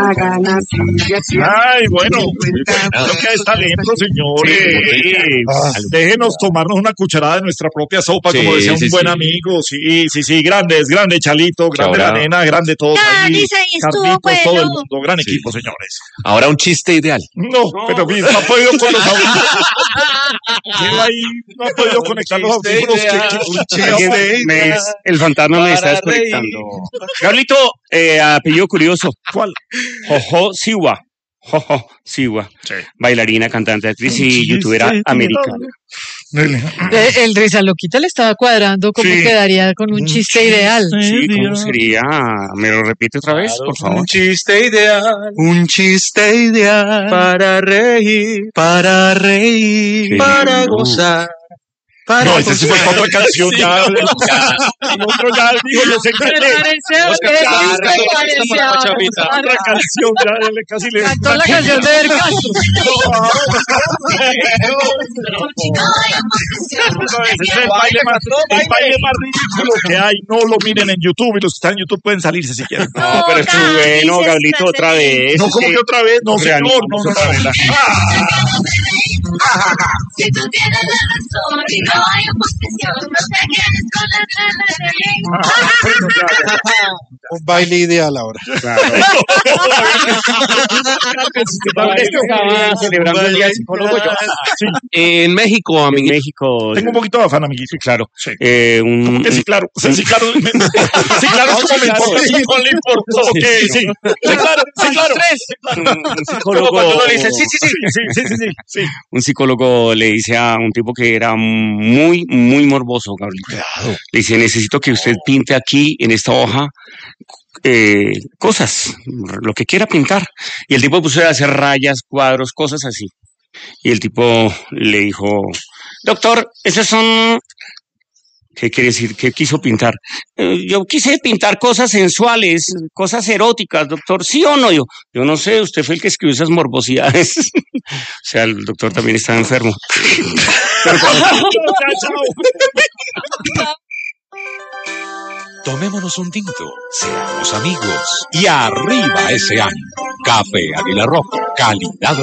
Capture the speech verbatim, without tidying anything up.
la gana. Ay, bueno, creo que es talento, señores. Sí. Ah, déjenos tomarnos una cucharada de nuestra propia sopa, sí, como decía un sí, buen sí. amigo. Sí, sí, sí, grande, es grande Chalito, grande ahora... la nena, grande todo. Ah, ahí, dice, Carlitos, bueno. todo el mundo, gran sí. equipo, señores. Ahora un chiste ideal. No, no. pero no ha podido con los audífonos. ahí no ha podido conectar los audífonos. Un chiste me, el fantasma me está desconectando. Gablito, eh, apellido curioso. ¿Cuál? Jojo Siwa. Jojo Siwa. Sí. Bailarina, cantante, actriz y youtubera americana. El, el Risa Loquita le estaba cuadrando cómo sí. quedaría con un, un chiste, chiste ideal. Sí, ¿cómo sería? ¿Me lo repite otra vez, claro, por favor? Un chiste ideal. Un chiste ideal. Para reír. Para reír. Sí. Para gozar. Para no, esa sí fue otra canción sí, ya. El otro ya dijo, yo sé que otra canción ya, le casi le cantó la canción de Vergas. Es el baile más, el baile más ridículo que hay. No lo miren en YouTube y los que están en YouTube pueden salirse si quieren. No, no pero es muy bueno, Gablito, otra vez. No, como que otra vez, no, señor, no, no, no. Si tú tienes la razón y no hay oposición, no te quedes con la un baile ideal ahora. Claro. Celebrando el día del psicólogo yo. Sí. En México, amigo. En México. Tengo un poquito de afán, amiguito. Sí, claro. Sí. Eh, un, sí, claro. Sí, claro. Sí, claro. No le importa. No le importa. Sí, sí. Sí, claro. Sí, claro. Un psicólogo. Sí, sí, sí. Sí, sí, sí. Un psicólogo le dice a un tipo que era muy, muy morboso, Gabriel. Claro. Le dice, necesito que usted pinte aquí, en esta hoja, eh, cosas, lo que quiera pintar. Y el tipo puso a hacer rayas, cuadros, cosas así. Y el tipo le dijo, doctor, esos son... ¿Qué quiere decir? ¿Qué quiso pintar? Eh, yo quise pintar cosas sensuales, cosas eróticas, doctor. ¿Sí o no? Yo, yo no sé, usted fue el que escribió esas morbosidades. O sea, el doctor también estaba enfermo. Pero, tomémonos un tinto, seamos amigos y arriba ese año. Café Águila Roja, calidad